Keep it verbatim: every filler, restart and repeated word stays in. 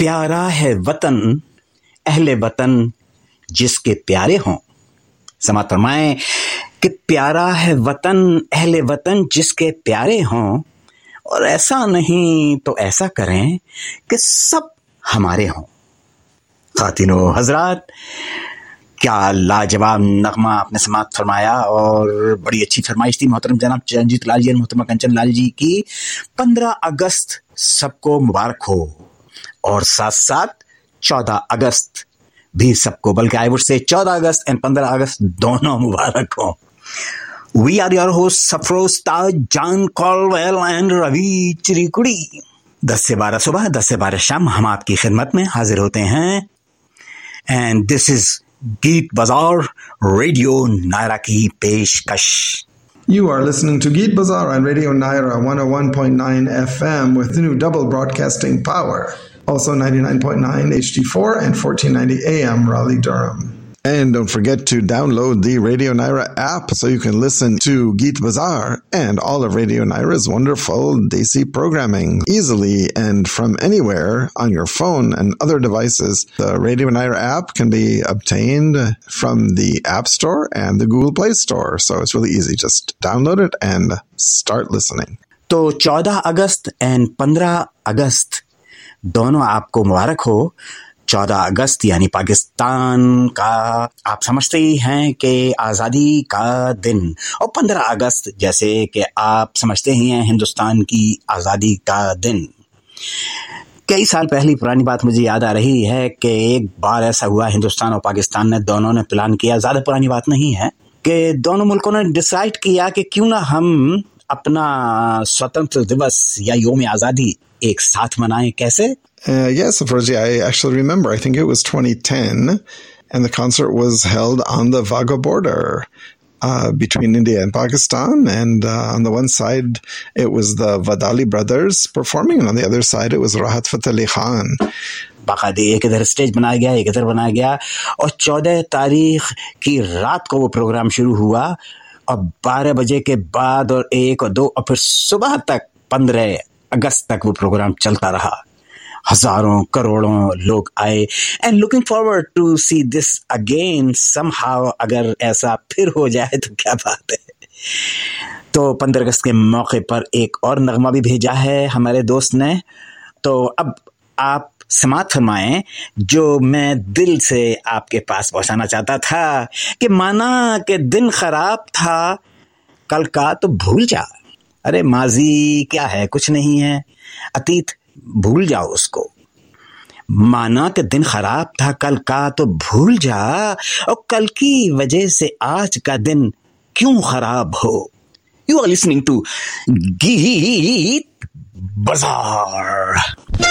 प्यारा है वतन अहले वतन जिसके प्यारे हों। समात फरमाएं कि प्यारा है वतन अहले वतन जिसके प्यारे हों, और ऐसा नहीं तो ऐसा करें कि सब हमारे हों। खातिनो हजरात, क्या लाजवाब नगमा आपने समात फरमाया, और बड़ी अच्छी फरमाइश थी मोहतरम जनाब चरणजीत लाल जी और मोहतरमा कंचन लाल जी की। पंद्रह अगस्त सबको मुबारक हो, और साथ साथ चौदह अगस्त भी सबको, बल्कि आई वुड से चौदह अगस्त एंड पंद्रह अगस्त दोनों मुबारक हो। We are your host Safroz Taj, John Colwell and Ravi चिरीकुड़ी। दस से बारह सुबह, दस से बारह शाम हम आपकी खिदमत में हाजिर होते हैं। एंड दिस इज गीत बाजार रेडियो नायरा की पेशकश। You are listening to Geet Bazaar on Radio Naira one oh one point nine F M with new double broadcasting power. Also ninety-nine point nine H D four and fourteen ninety A M Raleigh, Durham. And don't forget to download the Radio Naira app so you can listen to Geet Bazaar and all of Radio Naira's wonderful Desi programming easily and from anywhere on your phone and other devices. The Radio Naira app can be obtained from the App Store and the Google Play Store. So it's really easy. Just download it and start listening. तो चौदह अगस्त and पंद्रह अगस्त दोनों आपको मुबारक हो। चौदह अगस्त यानी पाकिस्तान का आप समझते ही हैं कि आज़ादी का दिन, और पंद्रह अगस्त जैसे कि आप समझते ही हैं हिंदुस्तान की आज़ादी का दिन। कई साल पहली पुरानी बात मुझे याद आ रही है कि एक बार ऐसा हुआ, हिंदुस्तान और पाकिस्तान ने दोनों ने प्लान किया, ज़्यादा पुरानी बात नहीं है, कि दोनों मुल्कों ने डिसाइड किया कि क्यों ना हम अपना स्वतंत्र दिवस या योम आज़ादी एक साथ मनाएं। कैसे? Uh, yes, Afrozi, I actually remember. I think it was twenty ten, and the concert was held on the Wagah border uh, between India and Pakistan. And uh, on the one side, it was the Vadali brothers performing, and on the other side, it was Rahat Fateh Ali Khan. बाकायदे एक इधर stage बनाया गया, एक इधर बनाया गया, और चौदह तारीख की रात को वो प्रोग्राम शुरू हुआ, और बारह बजे के बाद और एक और दो और फिर सुबह तक पंद्रह अगस्त तक वो प्रोग्राम चलता रहा। हजारों करोड़ों लोग आए, and looking forward to see this again somehow. अगर ऐसा फिर हो जाए तो क्या बात है। तो पंद्रह अगस्त के मौके पर एक और नगमा भी भेजा है हमारे दोस्त ने। तो अब आप समात फरमाएं जो मैं दिल से आपके पास पहुंचाना चाहता था, कि माना कि दिन खराब था कल का तो भूल जा। अरे माजी क्या है, कुछ नहीं है, अतीत भूल जाओ उसको। माना कि दिन खराब था कल का तो भूल जा, और कल की वजह से आज का दिन क्यों खराब हो। यू आर लिसनिंग टू गीत बाजार।